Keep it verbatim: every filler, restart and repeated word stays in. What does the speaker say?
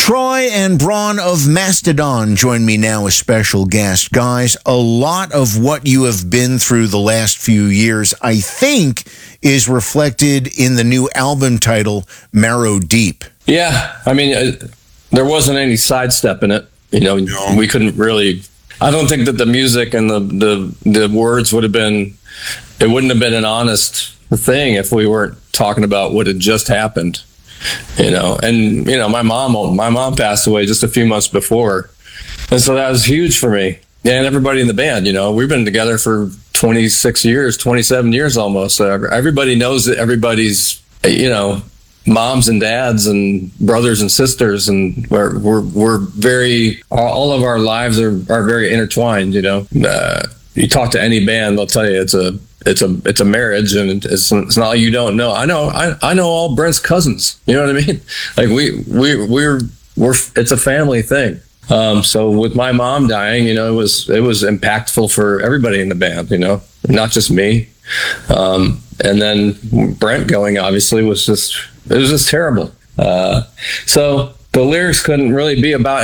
Troy and Braun of Mastodon join me now as special guest. Guys, a lot of what you have been through the last few years, I think, is reflected in the new album title, Marrow Deep. Yeah, I mean, uh, there wasn't any sidestep in it. You know, no. We couldn't really... I don't think that the music and the, the, the words would have been... It wouldn't have been an honest thing if we weren't talking about what had just happened. You know, and you know, my mom, my mom passed away just a few months before, and so that was huge for me and everybody in the band. You know, we've been together for twenty-six years, twenty-seven years almost. So everybody knows that everybody's, you know, moms and dads and brothers and sisters, and we're we're, we're very, all of our lives are are very intertwined. You know, uh, you talk to any band, they'll tell you it's a It's a it's a marriage, and it's it's not like you don't know. I know I, I know all Brent's cousins. You know what I mean? Like we we we're we're it's a family thing. Um, so with my mom dying, you know, it was it was impactful for everybody in the band. You know, not just me. Um, and then Brent going obviously was just it was just terrible. Uh, so the lyrics couldn't really be about